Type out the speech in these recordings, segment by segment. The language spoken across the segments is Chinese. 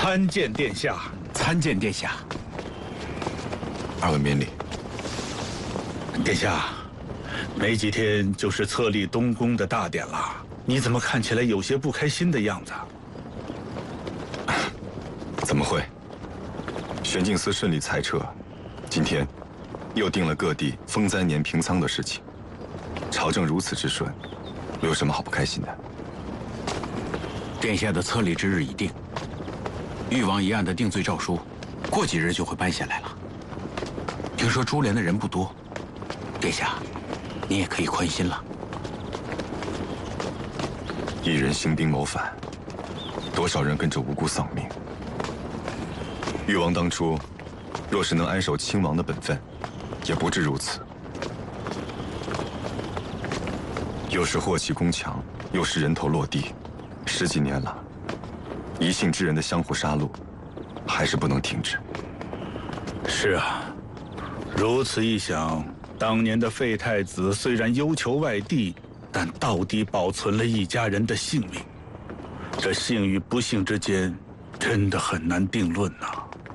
参见殿下。 参见殿下。 二位免礼。 殿下，没几天就是册立东宫的大典了，你怎么看起来有些不开心的样子？ 怎么会？玄镜司顺利裁撤，今天又定了各地丰灾年平仓的事情，朝政如此之顺，我有什么好不开心的？ 殿下的册立之日已定，誉王一案的定罪诏书，过几日就会颁下来了。听说株连的人不多，殿下，你也可以宽心了。 一人兴兵谋反，多少人跟着无辜丧命。誉王当初若是能安守亲王的本分，也不至如此。又是祸起宫墙，又是人头落地，10几年了，一姓之人的相互杀戮，还是不能停止。 是啊，如此一想，当年的废太子虽然忧求外地，但到底保存了一家人的性命。这幸与不幸之间，真的很难定论呐。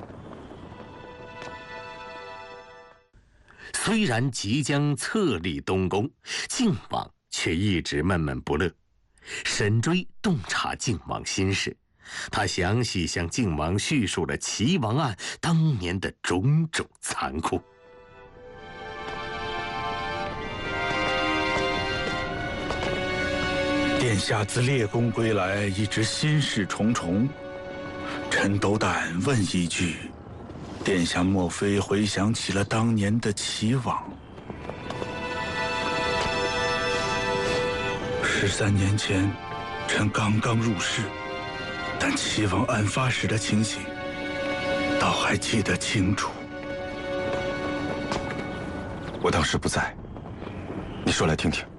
虽然即将册立东宫，靖王却一直闷闷不乐。沈追洞察靖王心事，他详细向靖王叙述了齐王案当年的种种残酷。 殿下自列宫归来，一直心事重重。臣斗胆问一句，殿下莫非回想起了当年的齐王？13年前，臣刚刚入仕，但齐王案发时的情形，倒还记得清楚。 我当时不在，你说来听听。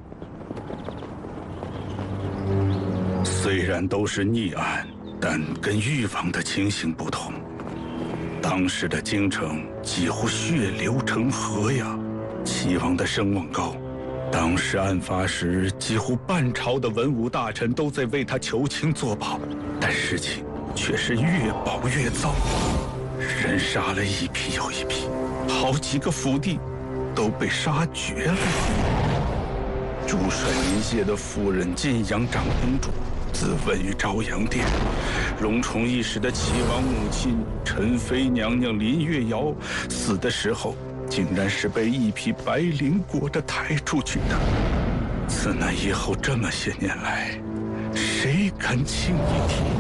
虽然都是逆案，但跟誉王的情形不同。当时的京城几乎血流成河呀，齐王的声望高，当时案发时几乎半朝的文武大臣都在为他求情作保，但事情却是越保越糟，人杀了一批又一批，好几个府邸都被杀绝了。主帅民谢的夫人晋阳长公主自刎于朝阳殿，荣宠一时的齐王母亲陈妃娘娘林月瑶死的时候，竟然是被一匹白绫裹着抬出去的。自那以后这么些年来，谁敢轻易提